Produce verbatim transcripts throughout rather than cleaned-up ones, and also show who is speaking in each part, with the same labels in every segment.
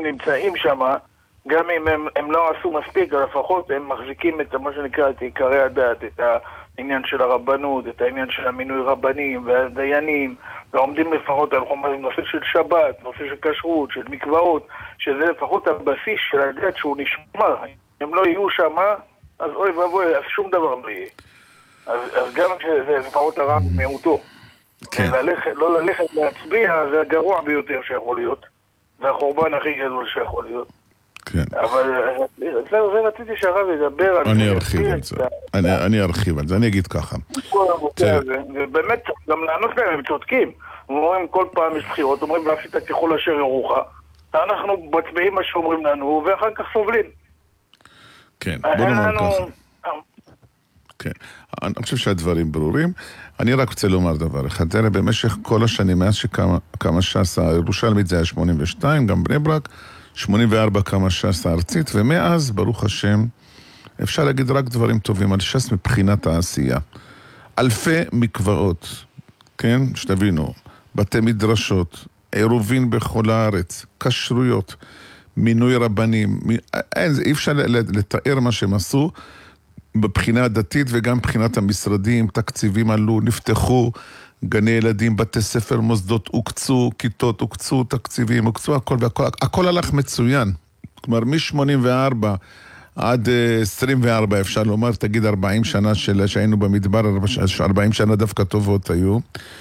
Speaker 1: נמצאים שם, גם אם הם, הם לא עשו מספיק, לפחות הם מחזיקים את מה שנקרא, את עיקרי הדת, את העניין של הרבנות, את העניין של המינוי רבנים והדיינים, ועומדים לפחות על נושא של שבת, נושא של כשרות, של מקוואות, שזה לפחות הבסיס של הדת שהוא נשמר. אם לא יהיו שם, אז אוי ואבוי, אז שום דבר לא יהיה. אז, אז גם כשזה לפחות הרע מיעוטו. כן. ללכת, לא ללכת להצביע, זה הגרוע ביותר שיכול להיות. זה החורבן הכי גדול שיכול להיות.
Speaker 2: כן.
Speaker 1: אבל זה רציתי שהרב ידבר על...
Speaker 2: אני ארחיב על זה. אני ארחיב על זה, אני אגיד ככה.
Speaker 1: ובאמת, גם לענות להם, הם צודקים. אומרים, כל פעם יש בחירות, אומרים, ועשית ככל אשר יורוך. אנחנו מצביעים מה שאומרים לנו, ואחר כך סובלים.
Speaker 2: כן, בוא נאמר ככה. כן, אני חושב שהדברים ברורים. אני רק רוצה לומר דבר אחד. תראה, במשך כל השנים, מאז שקמה ש"ס הירושלמית, זה היה שמונים ושתיים, גם בני ברק, שמונים וארבע קמה ש"ס הארצית, ומאז, ברוך השם, אפשר להגיד רק דברים טובים על ש"ס מבחינת העשייה. אלפי מקוואות, כן, שתבינו, בתי מדרשות, עירובין בכל הארץ, כשרויות, מינוי רבנים, אין, אי אפשר לתאר מה שהם עשו, בבחינה הדתית וגם מבחינת המשרדים, תקציבים עלו, נפתחו, גני ילדים, בתי ספר, מוסדות הוקצו, כיתות הוקצו, תקציבים הוקצו, הכל והכל, הכל הלך מצוין. כלומר, מ-שמונים וארבע עד עשרים וארבע, אפשר לומר, תגיד ארבעים שנה של, שהיינו במדבר, ארבעים שנה דווקא טובות היו,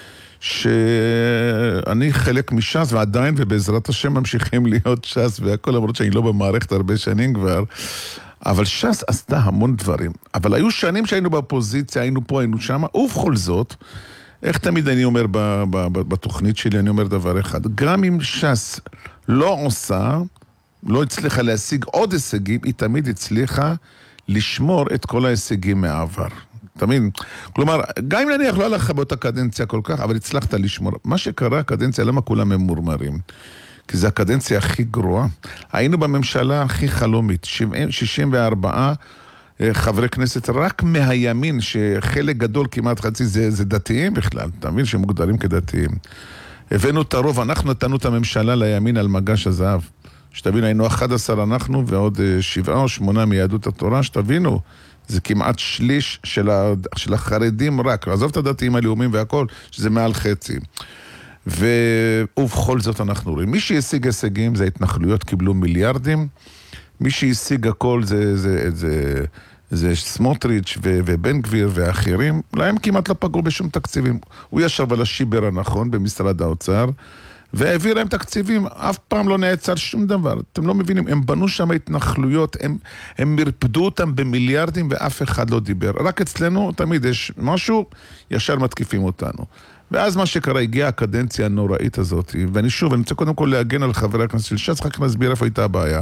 Speaker 2: שאני חלק מש"ס ועדיין, ובעזרת השם ממשיכים להיות ש"ס, והכל למרות שאני לא במערכת הרבה שנים כבר, אבל ש"ס עשתה המון דברים. אבל היו שנים שהיינו באופוזיציה, היינו פה, היינו שם, ובכל זאת, איך תמיד אני אומר ב- ב- ב- בתוכנית שלי, אני אומר דבר אחד, גם אם ש"ס לא עושה, לא הצליחה להשיג עוד הישגים, היא תמיד הצליחה לשמור את כל ההישגים מהעבר. תמיד, כלומר, גם אם נניח לא הלכה באותה קדנציה כל כך, אבל הצלחת לשמור. מה שקרה, הקדנציה, למה כולם הם מורמרים? כי זו הקדנציה הכי גרועה. היינו בממשלה הכי חלומית, שישים וארבעה חברי כנסת רק מהימין, שחלק גדול כמעט חצי זה, זה דתיים בכלל, אתה מבין שמוגדרים כדתיים. הבאנו את הרוב, אנחנו נתנו את הממשלה לימין על מגש הזהב. שתבין, היינו אחד עשר אנחנו ועוד שבעה או שמונה מיהדות התורה, שתבינו, זה כמעט שליש של, ה, של החרדים רק, עזוב את הדתיים הלאומיים והכל, שזה מעל חצי. ו... ובכל זאת אנחנו רואים, מי שהשיג הישגים זה התנחלויות, קיבלו מיליארדים, מי שהשיג הכל זה, זה, זה, זה סמוטריץ' ו... ובן גביר ואחרים, להם כמעט לא פגעו בשום תקציבים. הוא ישב על השיבר הנכון במשרד האוצר, והעביר להם תקציבים, אף פעם לא נעצר שום דבר. אתם לא מבינים, הם בנו שם התנחלויות, הם, הם מרפדו אותם במיליארדים ואף אחד לא דיבר. רק אצלנו תמיד יש משהו, ישר מתקיפים אותנו. ואז מה שקרה, הגיעה הקדנציה הנוראית הזאת, ואני שוב, אני רוצה קודם כל להגן על חברי הכנסת של ש"ס, רק נסביר איפה הייתה הבעיה.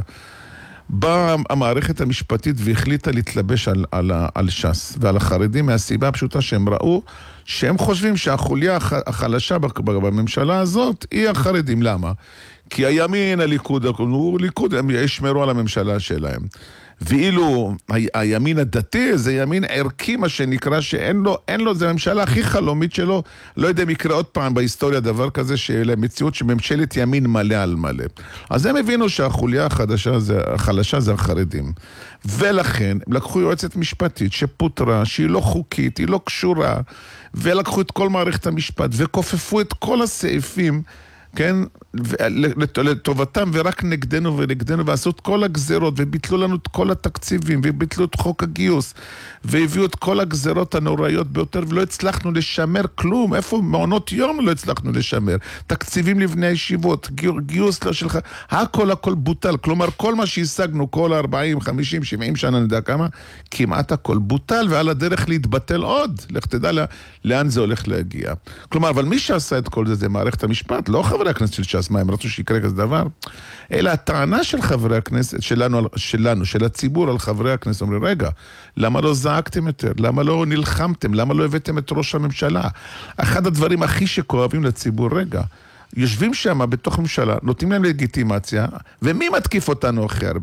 Speaker 2: באה המערכת המשפטית והחליטה להתלבש על, על, על ש"ס ועל החרדים, מהסיבה הפשוטה שהם ראו, שהם חושבים שהחוליה החלשה בממשלה הזאת היא החרדים. למה? כי הימין, הליכוד, הליכוד, הם ישמרו על הממשלה שלהם. ואילו הימין הדתי זה ימין ערכי מה שנקרא, שאין לו, אין לו, זה הממשלה הכי חלומית שלו, לא יודע אם יקרה עוד פעם בהיסטוריה דבר כזה, שלמציאות שממשלת ימין מלא על מלא. אז הם הבינו שהחוליה החדשה, זה, החלשה זה החרדים. ולכן לקחו יועצת משפטית שפוטרה, שהיא לא חוקית, היא לא קשורה, ולקחו את כל מערכת המשפט וכופפו את כל הסעיפים, כן, לטובתם ורק נגדנו ונגדנו, ועשו את כל הגזרות וביטלו לנו את כל התקציבים וביטלו את חוק הגיוס והביאו את כל הגזרות הנוראיות ביותר, ולא הצלחנו לשמר כלום. איפה מעונות יום לא הצלחנו לשמר, תקציבים לבני הישיבות, גיוס לא שלך, הכל הכל בוטל. כלומר כל מה שהשגנו כל ארבעים, חמישים, שבעים שנה נדע כמה, כמעט הכל בוטל, ועל הדרך להתבטל עוד. לך תדע לה, לאן זה הולך להגיע. כלומר, אבל מי שעשה את כל זה זה מערכת המשפט, לא חברי הכנסת של ש"ס. מה, הם רצו שיקרה כזה דבר? אלא הטענה של חברי הכנסת, שלנו, שלנו, של הציבור על חברי הכנסת, אומרים, רגע, למה לא זעקתם יותר? למה לא נלחמתם? למה לא הבאתם את ראש הממשלה? אחד הדברים הכי שכואבים לציבור, רגע, יושבים שם בתוך ממשלה, נותנים להם לגיטימציה, ומי מתקיף אותנו הכי הרבה?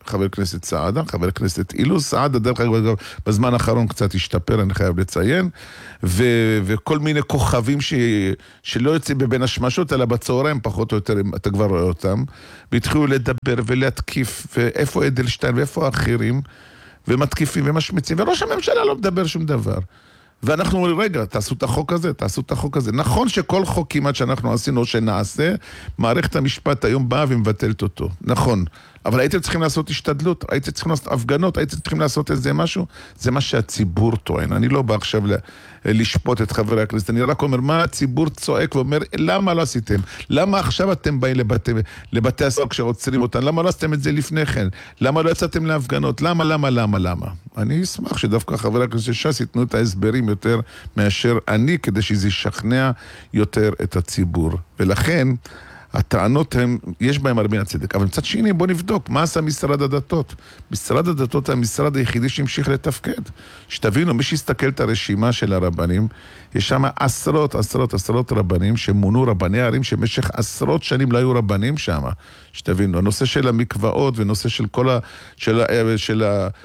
Speaker 2: חבר כנסת סעדה, חבר כנסת אילוז, סעדה דרך אגב בזמן האחרון קצת השתפר, אני חייב לציין, ו- וכל מיני כוכבים ש- שלא יוצאים בבין השמשות, אלא בצהריים פחות או יותר, אתה כבר רואה אותם, והתחילו לדבר ולהתקיף, ואיפה אדלשטיין ואיפה האחרים, ומתקיפים ומשמיצים, וראש הממשלה לא מדבר שום דבר. ואנחנו אומרים, רגע, תעשו את החוק הזה, תעשו את החוק הזה. נכון שכל חוק כמעט שאנחנו עשינו או שנעשה, מערכת המשפט היום באה ומבטלת אותו. נכון. אבל הייתם צריכים לעשות השתדלות, הייתם צריכים לעשות הפגנות, הייתם צריכים לעשות איזה משהו. זה מה שהציבור טוען. אני לא בא עכשיו לשפוט את חברי הכנסת. אני רק אומר, מה הציבור צועק ואומר, למה לא עשיתם? למה עכשיו אתם באים לבתי, לבתי הסוהר כשעוצרים אותם? למה לא עשיתם את זה לפני כן? למה לא יצאתם להפגנות? למה, למה, למה, למה? אני אשמח שדווקא חברי הכנסת ש"ס ייתנו את ההסברים יותר מאשר אני, כדי שזה ישכנע יותר את הציבור. ולכן, הטענות הם, יש בהם הרבה הצדק, אבל מצד שני בוא נבדוק, מה עשה משרד הדתות? משרד הדתות המשרד היחידי שהמשיך לתפקד. שתבינו, מי שיסתכל את הרשימה של הרבנים, יש שם עשרות, עשרות, עשרות רבנים שמונו רבני ערים שמשך עשרות שנים לא היו רבנים שם. שתבינו, הנושא של המקוואות ונושא של כל ה... של, של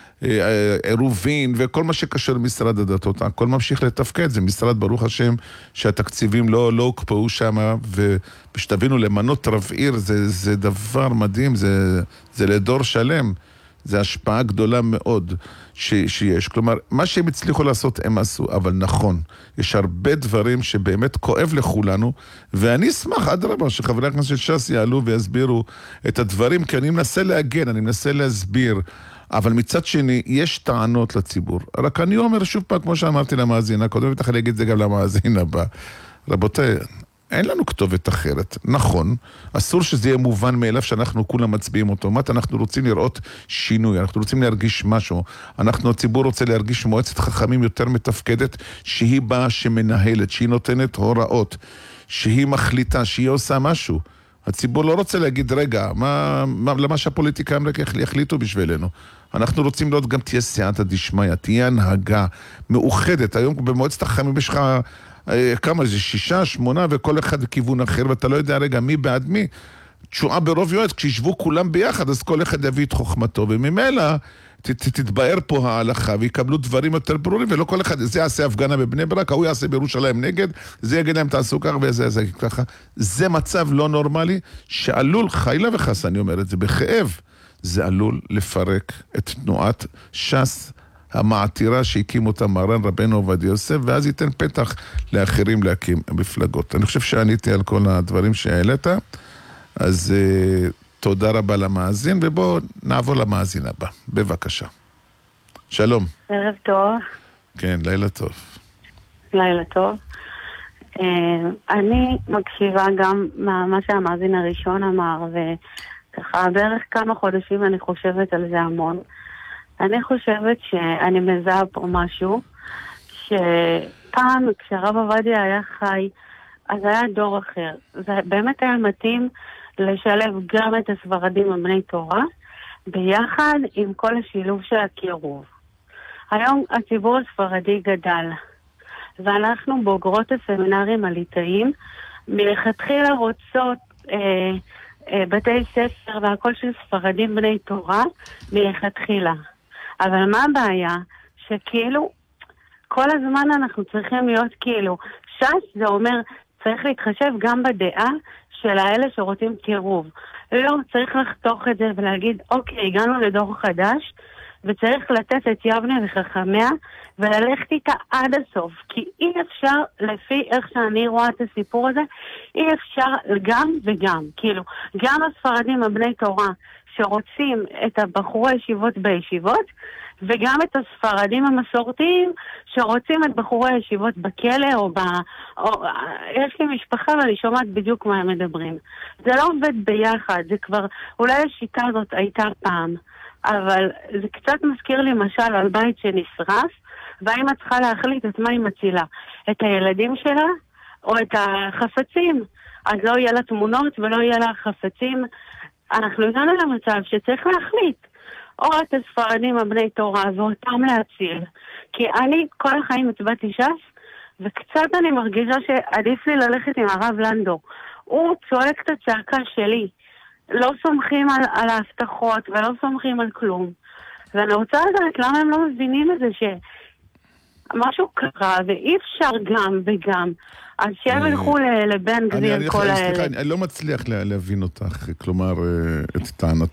Speaker 2: העירובין וכל מה שקשור למשרד הדתות, הכל ממשיך לתפקד. זה משרד ברוך השם שהתקציבים לא, לא הוקפאו שם, ושתבינו, למנות רב עיר זה, זה דבר מדהים, זה, זה לדור שלם. זה השפעה גדולה מאוד ש, שיש. כלומר, מה שהם הצליחו לעשות הם עשו, אבל נכון, יש הרבה דברים שבאמת כואב לכולנו, ואני אשמח עד רבה שחברי הכנסת של ש"ס יעלו ויסבירו את הדברים, כי אני מנסה להגן, אני מנסה להסביר, אבל מצד שני, יש טענות לציבור. רק אני אומר שוב פעם, כמו שאמרתי למאזין הקודם, ותכף אני אגיד את זה גם למאזין הבא. רבותיי, אין לנו כתובת אחרת. נכון, אסור שזה יהיה מובן מאליו שאנחנו כולם מצביעים אוטומט, אנחנו רוצים לראות שינוי, אנחנו רוצים להרגיש משהו, אנחנו, הציבור רוצה להרגיש מועצת חכמים יותר מתפקדת, שהיא באה שמנהלת, שהיא נותנת הוראות, שהיא מחליטה, שהיא עושה משהו. הציבור לא רוצה להגיד, רגע, מה, מה, למה שהפוליטיקאים רק יחליטו בשבילנו? אנחנו רוצים לראות גם תהיה סייעתא דשמיא, תהיה הנהגה מאוחדת. היום במועצת החכמים יש לך כמה זה, שישה, שמונה, וכל אחד בכיוון אחר, ואתה לא יודע רגע מי בעד מי. תשועה ברוב יועץ, כשישבו כולם ביחד, אז כל אחד יביא את חוכמתו, וממילא תתבאר פה ההלכה, ויקבלו דברים יותר ברורים, ולא כל אחד, זה יעשה הפגנה בבני ברק, הוא יעשה בירושלים נגד, זה יגיד להם תעשו כך, וזה זה ככה. זה מצב לא נורמלי, שעלול, חיילה וחס, אני אומר את זה בכאב, זה עלול לפרק את תנועת ש"ס, המעתירה שהקים אותה מרן רבנו עובדיה יוסף, ואז ייתן פתח לאחרים להקים מפלגות. אני חושב שעניתי על כל הדברים שהעלית, אז uh, תודה רבה למאזין, ובואו נעבור למאזין הבא. בבקשה. שלום.
Speaker 3: ערב טוב.
Speaker 2: כן, לילה טוב.
Speaker 3: לילה טוב. Uh, אני מקשיבה גם מה שהמאזין הראשון אמר, וככה בערך כמה חודשים אני חושבת על זה המון. אני חושבת שאני מזהה פה משהו, שפעם כשהרב עובדיה היה חי, אז היה דור אחר. זה באמת היה מתאים לשלב גם את הספרדים ובני תורה, ביחד עם כל השילוב של הקירוב. היום הציבור הספרדי גדל, ואנחנו בוגרות הסמינרים הליטאיים, מלכתחילה רוצות אה, אה, בתי ספר והכל של ספרדים בני תורה, מלכתחילה. אבל מה הבעיה? שכאילו, כל הזמן אנחנו צריכים להיות כאילו, ש"ס זה אומר, צריך להתחשב גם בדעה של האלה שרוצים קירוב. לא, צריך לחתוך את זה ולהגיד, אוקיי, הגענו לדור חדש, וצריך לתת את יבנה וחכמיה, וללכת איתה עד הסוף. כי אי אפשר, לפי איך שאני רואה את הסיפור הזה, אי אפשר גם וגם. כאילו, גם הספרדים הבני תורה, שרוצים את הבחורי הישיבות בישיבות, וגם את הספרדים המסורתיים שרוצים את בחורי הישיבות בכלא או ב... או... יש לי משפחה ואני שומעת בדיוק מה הם מדברים. זה לא עובד ביחד, זה כבר... אולי השיטה הזאת הייתה פעם, אבל זה קצת מזכיר לי משל על בית שנשרף, והאמא צריכה להחליט את מה היא מצילה, את הילדים שלה או את החפצים. אז לא יהיה לה תמונות ולא יהיה לה חפצים. אנחנו הגענו למצב שצריך להחליט או את הספרדים הבני תורה ואותם להציל. כי אני כל החיים הצבעתי ש"ס, וקצת אני מרגישה שעדיף לי ללכת עם הרב לנדו. הוא צועק את הצעקה שלי. לא סומכים על, על ההבטחות ולא סומכים על כלום. ואני רוצה לדעת למה הם לא מבינים את זה שמשהו קרה ואי אפשר גם וגם. אז שהם ילכו לבן גביר כל האלה.
Speaker 2: סליחה, אני לא מצליח להבין אותך, כלומר, את טענתך.